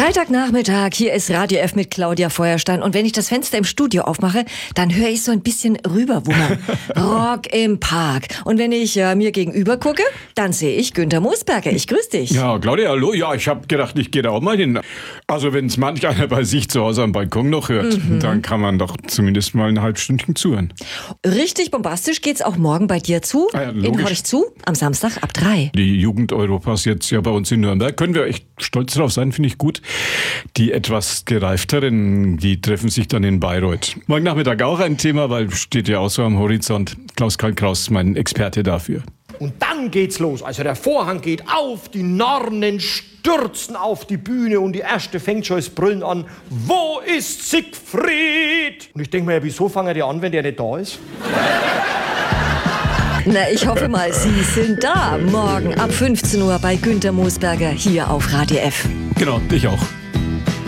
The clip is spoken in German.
Freitagnachmittag, hier ist Radio F mit Claudia Feuerstein. Und wenn ich das Fenster im Studio aufmache, dann höre ich so ein bisschen rüberwummern. Rock im Park. Und wenn ich mir gegenüber gucke, dann sehe ich Günther Moosberger. Ich grüße dich. Ja, Claudia, hallo. Ja, ich habe gedacht, ich gehe da auch mal hin. Also wenn es manch einer bei sich zu Hause am Balkon noch hört, dann kann man doch zumindest mal ein halbes Stündchen zuhören. Richtig bombastisch geht's auch morgen bei dir zu. Ah ja, in logisch. Horch zu, am Samstag ab 3. Die Jugend Europas jetzt ja bei uns in Nürnberg. Können wir echt stolz drauf sein, finde ich gut. Die etwas gereifteren, die treffen sich dann in Bayreuth. Morgen Nachmittag auch ein Thema, weil steht ja auch so am Horizont. Klaus-Karl Kraus ist mein Experte dafür. Und dann geht's los. Also der Vorhang geht auf, die Narren stürzen auf die Bühne und die erste fängt schon das Brüllen an. Wo ist Siegfried? Und ich denke mir, ja, wieso fangen die an, wenn der nicht da ist? Na, ich hoffe mal, Sie sind da. Morgen ab 15 Uhr bei Günther Moosberger hier auf Radio F. Genau, ich auch.